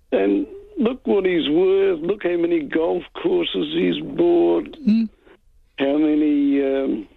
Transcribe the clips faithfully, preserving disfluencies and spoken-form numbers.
and look what he's worth. Look how many golf courses he's bought. Mm. How many um,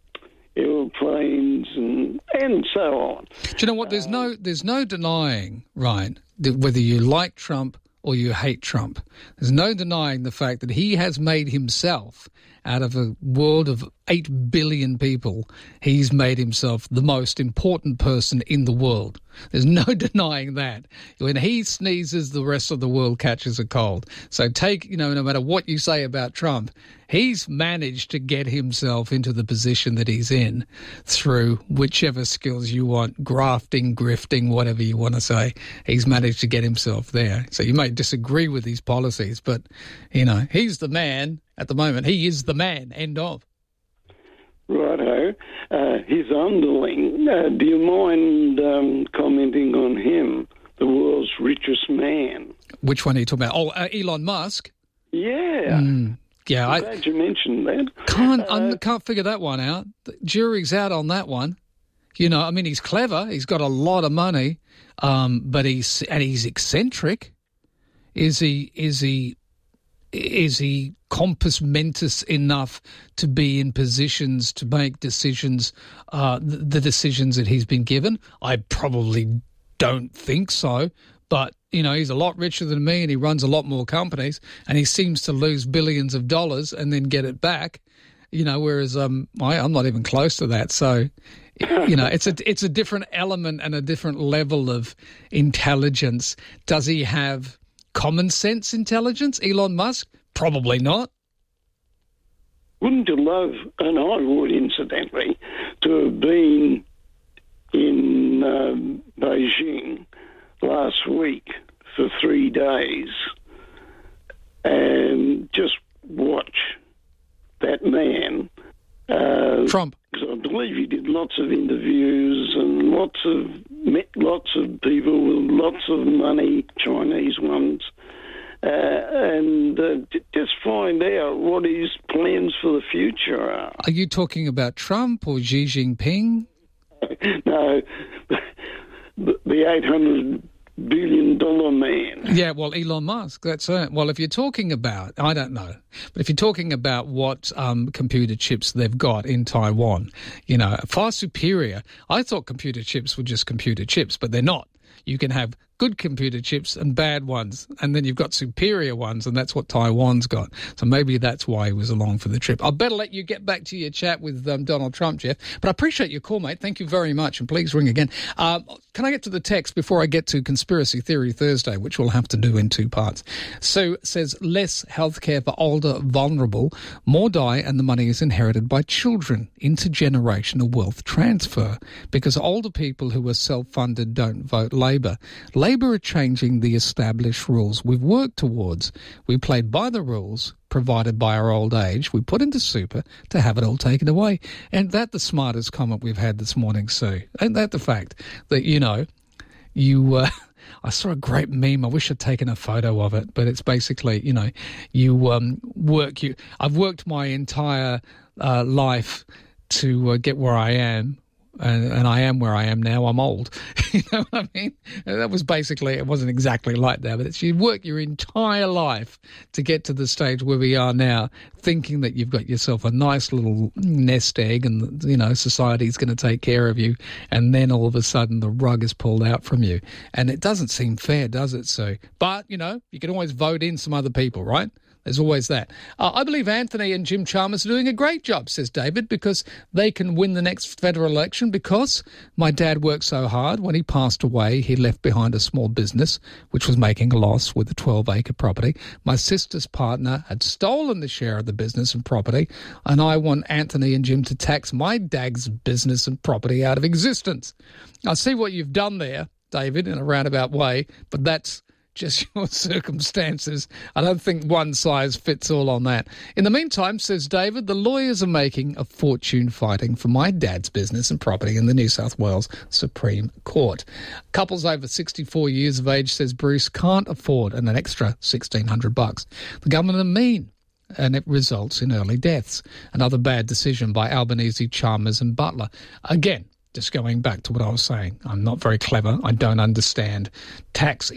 airplanes and and so on. Do you know what? There's no there's no denying, Ryan, that whether you like Trump or you hate Trump, there's no denying the fact that he has made himself, out of a world of eight billion people, he's made himself the most important person in the world. There's no denying that. When he sneezes, the rest of the world catches a cold. So take, you know, no matter what you say about Trump, he's managed to get himself into the position that he's in through whichever skills you want, grafting, grifting, whatever you want to say. He's managed to get himself there. So you may disagree with his policies, but, you know, he's the man at the moment. He is the man, end of. Righto. Uh, his underling, uh, do you mind um, commenting on him, the world's richest man? Which one are you talking about? Oh, uh, Elon Musk? Yeah. Mm, yeah. I'm I glad you mentioned that. Can't, uh, I can't figure that one out. The jury's out on that one. You know, I mean, he's clever. He's got a lot of money, um, but he's and he's eccentric. Is he? Is he? Is he compos mentis enough to be in positions to make decisions, uh, the, the decisions that he's been given? I probably don't think so. But, you know, he's a lot richer than me and he runs a lot more companies and he seems to lose billions of dollars and then get it back, you know, whereas um, I, I'm not even close to that. So, you know, it's a, it's a different element and a different level of intelligence. Does he have common sense intelligence, Elon Musk? Probably not. Wouldn't you love, and I would incidentally, to have been in um, Beijing last week for three days and just watch that man. Uh, Trump. Because I believe he did lots of interviews and lots of met lots of people with lots of money, Chinese ones, uh, and uh, d- just find out what his plans for the future are. Are you talking about Trump or Xi Jinping? No, the, the eight hundred billion dollar man. Yeah, well, Elon Musk, that's it. Well, if you're talking about, I don't know, but if you're talking about what um, computer chips they've got in Taiwan, you know, far superior. I thought computer chips were just computer chips, but they're not. You can have good computer chips and bad ones, and then you've got superior ones, and that's what Taiwan's got. So maybe that's why he was along for the trip. I better let you get back to your chat with um, Donald Trump, Jeff, but I appreciate your call, mate. Thank you very much, and please ring again. Uh, can I get to the text before I get to Conspiracy Theory Thursday, which we'll have to do in two parts? Sue says, less healthcare for older, vulnerable, more die, and the money is inherited by children. Intergenerational wealth transfer, because older people who are self-funded don't vote Labor. Labor are changing the established rules we've worked towards. We played by the rules provided by our old age. We put into super to have it all taken away. And that the smartest comment we've had this morning, Sue. Ain't that the fact that, you know, you... Uh, I saw a great meme. I wish I'd taken a photo of it, but it's basically, you know, you um, work... you. I've worked my entire uh, life to uh, get where I am. And, and I am where I am now. I'm old. You know what I mean? And that was basically, it wasn't exactly like that, but it's you work your entire life to get to the stage where we are now, thinking that you've got yourself a nice little nest egg and, you know, society's going to take care of you. And then all of a sudden the rug is pulled out from you. And it doesn't seem fair, does it, Sue? But, you know, you can always vote in some other people, right? There's always that. Uh, I believe Anthony and Jim Chalmers are doing a great job, says David, because they can win the next federal election because my dad worked so hard. When he passed away, he left behind a small business, which was making a loss with a twelve-acre property. My sister's partner had stolen the share of the business and property, and I want Anthony and Jim to tax my dad's business and property out of existence. I see what you've done there, David, in a roundabout way, but that's just your circumstances. I don't think one size fits all on that. In the meantime, says David, the lawyers are making a fortune fighting for my dad's business and property in the New South Wales Supreme Court. Couples over sixty-four years of age, says Bruce, can't afford an extra sixteen hundred bucks. The government are mean, and it results in early deaths. Another bad decision by Albanese, Chalmers and Butler. Again, just going back to what I was saying, I'm not very clever. I don't understand tax